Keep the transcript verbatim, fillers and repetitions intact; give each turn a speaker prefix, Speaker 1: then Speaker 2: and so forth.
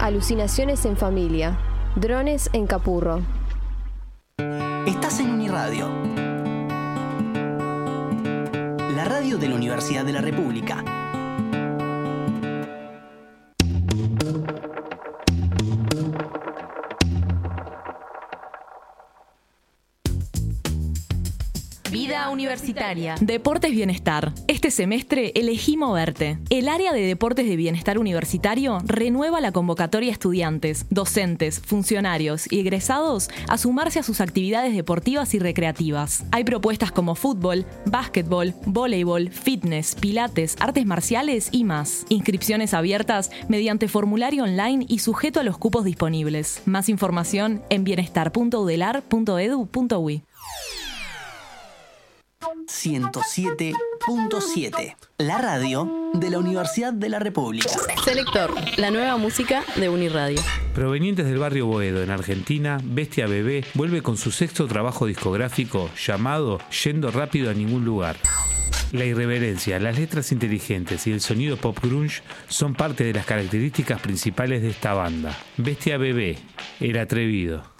Speaker 1: Alucinaciones en familia. Drones en Capurro.
Speaker 2: Estás en Uniradio, la radio de la Universidad de la República.
Speaker 3: Vida universitaria. Deportes Bienestar. Este semestre elegí moverte. El área de Deportes de Bienestar Universitario renueva la convocatoria a estudiantes, docentes, funcionarios y egresados a sumarse a sus actividades deportivas y recreativas. Hay propuestas como fútbol, básquetbol, voleibol, fitness, pilates, artes marciales y más. Inscripciones abiertas mediante formulario online y sujeto a los cupos disponibles. Más información en bienestar punto u d e l a r punto e d u punto u y.
Speaker 2: ciento siete punto siete, la radio de la Universidad de la República.
Speaker 4: Selector, la nueva música de Uniradio.
Speaker 5: Provenientes del barrio Boedo, en Argentina, Bestia Bebé vuelve con su sexto trabajo discográfico llamado Yendo Rápido a Ningún Lugar. La irreverencia, las letras inteligentes y el sonido pop grunge son parte de las características principales de esta banda. Bestia Bebé, el atrevido.